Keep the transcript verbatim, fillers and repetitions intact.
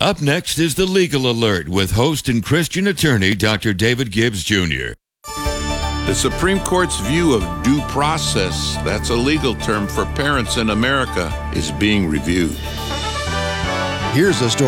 Up next is the Legal Alert with host and Christian attorney Doctor David Gibbs Junior The Supreme Court's view of due process, that's a legal term for parents in America, is being reviewed. Here's a story